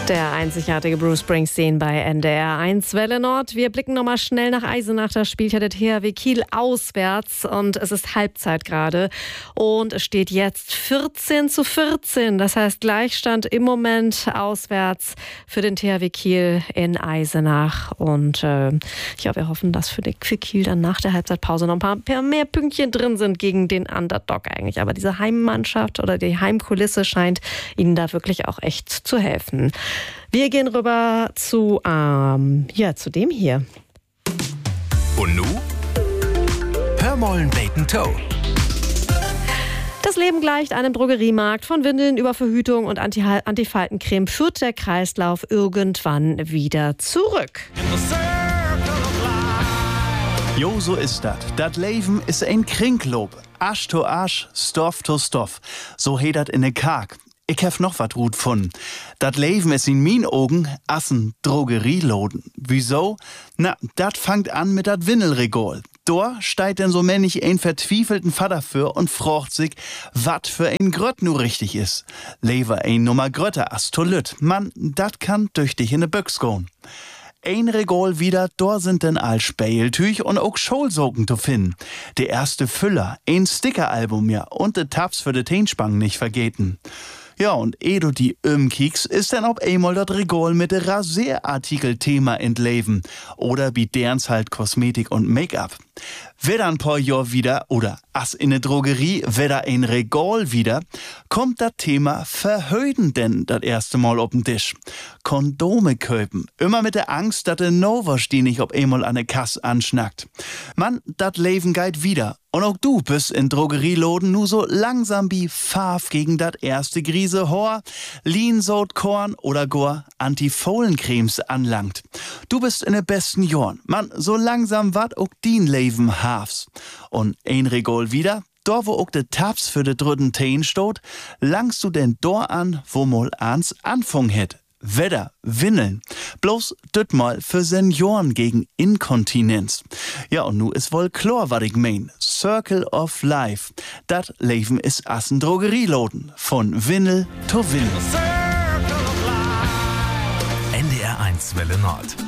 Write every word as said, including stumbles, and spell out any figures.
Der einzigartige Bruce Springsteen bei N D R eins Welle Nord. Wir blicken nochmal schnell nach Eisenach. Da spielt ja der T H W Kiel auswärts und es ist Halbzeit gerade. Und es steht jetzt vierzehn zu vierzehn. Das heißt Gleichstand im Moment auswärts für den T H W Kiel in Eisenach. Und äh, ja, wir hoffen, dass für, die, für Kiel dann nach der Halbzeitpause noch ein paar, paar mehr Pünktchen drin sind gegen den Underdog eigentlich. Aber diese Heimmannschaft oder die Heimkulisse scheint ihnen da wirklich auch echt zu helfen. Wir gehen rüber zu, ähm, ja, zu dem hier. Und nu? Hör mollen Bacon Toe. Das Leben gleicht einem Drogeriemarkt. Von Windeln über Verhütung und Anti- Antifaltencreme führt der Kreislauf irgendwann wieder zurück. Jo, so ist dat. Dat Leben is ein Kringloop. Asch to Asch, Stoff to Stoff. So he dat in ne Kark. Ich hef noch wat gut von. Dat Leben is in min Augen assen Drogerieloden. Wieso? Na, dat fangt an mit dat Windelregal. Da steigt denn so männlich ein verzwiefelten Vater für und frocht sich, wat für ein Grött nu richtig is. Lever ein Nummer Grötter as to lüt. Mann, dat kann durch dich in ne Büchs gehen. Ein Regal wieder, da sind denn all Späeltüch und auch Scholsocken zu finden. Der erste Füller, ein Stickeralbum ja und de Tabs für de Teenspang nicht vergeten. Ja, und eh du die umkiekst, ist dann ob einmal das Regal mit de Rasierartikel-Thema entleben. Oder wie derns halt Kosmetik und Make-up. Wer dann ein paar Jahr wieder, oder as in ne Drogerie, wer ein Regal wieder, kommt das Thema Verhöden denn das erste Mal auf den Tisch. Kondome köpen. Immer mit der Angst, dass der Novas die nicht ob einmal an der Kasse anschnackt. Mann, dat Leben geht wieder. Und auch du bist in Drogerieloden nur so langsam wie Farf gegen dat erste Grise Hor, Lean-Sod Korn oder Gor Antifohlencremes anlangt. Du bist in den besten Jahren. Mann, so langsam wat auch din Leben hafs. Und ein Regal wieder, da wo auch de Tabs für de dritten Teen stot, langst du denn da an, wo mal ans Anfang het. Wedder, Windeln. Bloß düt mal für Senioren gegen Inkontinenz. Ja, und nu is wohl klar, wat ich mein. Circle of Life. Dat Leben is assen Drogerieloden. Von Windel to Windel. N D R eins Welle Nord.